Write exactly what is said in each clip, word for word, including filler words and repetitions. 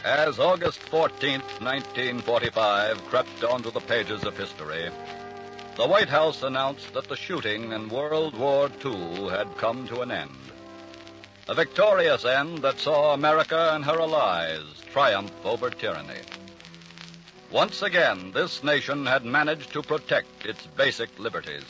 As August fourteenth, nineteen forty-five crept onto the pages of history, the White House announced that the shooting in World War Two had come to an end. A victorious end that saw America and her allies triumph over tyranny. Once again, this nation had managed to protect its basic liberties.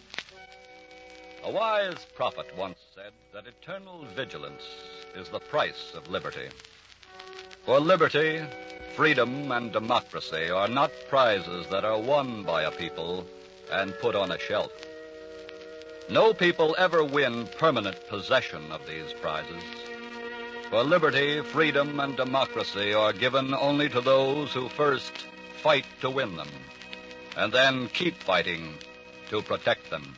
A wise prophet once said that eternal vigilance is the price of liberty. For liberty, freedom, and democracy are not prizes that are won by a people and put on a shelf. No people ever win permanent possession of these prizes. For liberty, freedom, and democracy are given only to those who first fight to win them, and then keep fighting to protect them.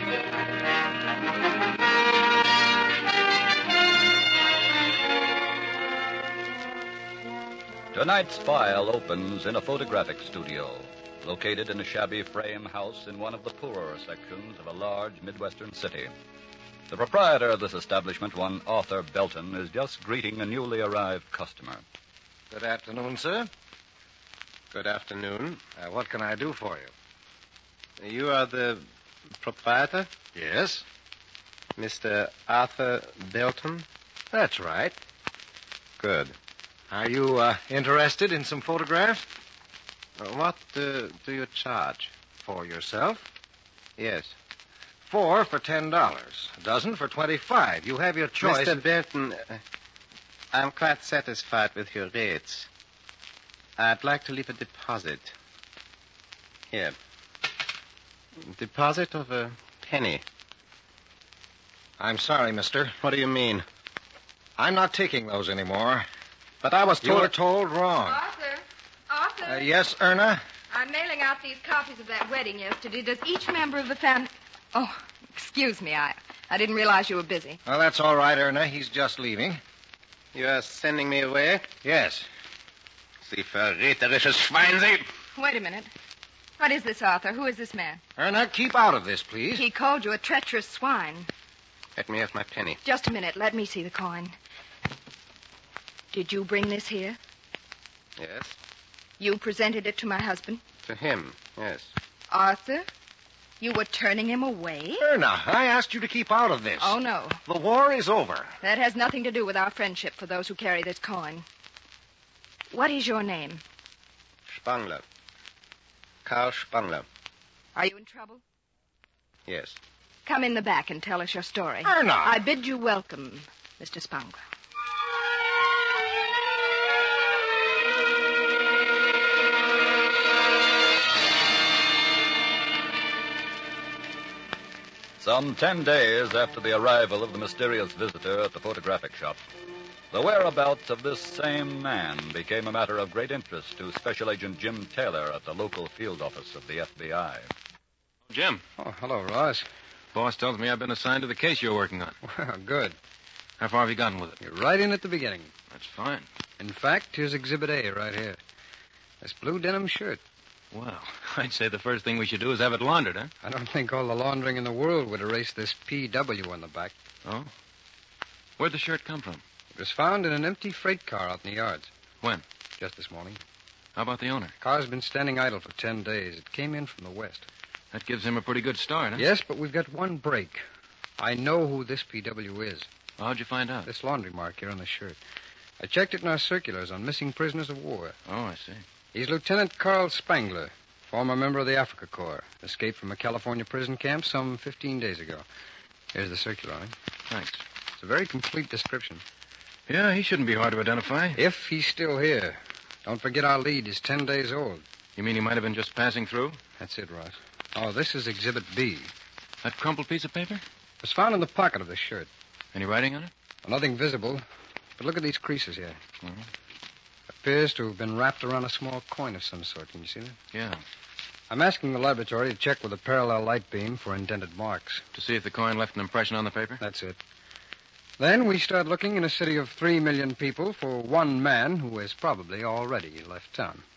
Tonight's file opens in a photographic studio, located in a shabby frame house in one of the poorer sections of a large Midwestern city. The proprietor of this establishment, one Arthur Belton, is just greeting a newly arrived customer. Good afternoon, sir. Good afternoon. Uh, what can I do for you? You are the proprietor? Yes, Mister Arthur Belton? that's right. Good. Are you uh, interested in some photographs? Uh, what uh, do you charge? For yourself? Yes. Four for ten dollars. A dozen for twenty-five. You have your choice. Mister Belton, uh, I'm quite satisfied with your rates. I'd like to leave a deposit. Here. Deposit of a penny. I'm sorry, mister. What do you mean? I'm not taking those anymore. But I was You told... were told wrong. Arthur, Arthur. Uh, yes, Erna? I'm mailing out these copies of that wedding yesterday. Does each member of the family... Oh, excuse me. I, I didn't realize you were busy. Well, that's all right, Erna. He's just leaving. You are sending me away? Yes. Sie verräterisches Schwein, Sie... Wait a minute. What is this, Arthur? Who is this man? Erna, keep out of this, please. He called you a treacherous swine. Let me have my penny. Just a minute. Let me see the coin. Did you bring this here? Yes. You presented it to my husband? To him, yes. Arthur, you were turning him away? Erna, I asked you to keep out of this. Oh, no. The war is over. That has nothing to do with our friendship for those who carry this coin. What is your name? Spangler. Karl Spangler. Are you in trouble? Yes. Come in the back and tell us your story. Erna! I bid you welcome, Mister Spangler. Some ten days after the arrival of the mysterious visitor at the photographic shop, the whereabouts of this same man became a matter of great interest to Special Agent Jim Taylor at the local field office of the F B I. Jim, Oh, hello, Ross. boss tells me I've been assigned to the case you're working on. Well, good. How far have you gotten with it? You're right in at the beginning. That's fine. In fact, here's Exhibit A right here. This blue denim shirt. Well, I'd say the first thing we should do is have it laundered, huh? I don't think all the laundering in the world would erase this P W on the back. Oh? Where'd the shirt come from? It was found in an empty freight car out in the yards. When? Just this morning. How about the owner? Car's been standing idle for ten days. It came in from the west. That gives him a pretty good start, huh? Yes, but we've got one break. I know who this P W is. Well, how'd you find out? This laundry mark here on the shirt. I checked it in our circulars on missing prisoners of war. Oh, I see. He's Lieutenant Carl Spangler, former member of the Africa Corps. Escaped from a California prison camp some fifteen days ago. Here's the circular. Eh? Thanks. It's a very complete description. Yeah, he shouldn't be hard to identify. If he's still here. Don't forget our lead is ten days old. You mean he might have been just passing through? That's it, Ross. Oh, this is Exhibit B. That crumpled piece of paper? It was found in the pocket of the shirt. Any writing on it? Well, nothing visible. But look at these creases here. Mm-hmm. Appears to have been wrapped around a small coin of some sort. Can you see that? Yeah. I'm asking the laboratory to check with a parallel light beam for indented marks. To see if the coin left an impression on the paper? That's it. Then we start looking in a city of three million people for one man who has probably already left town.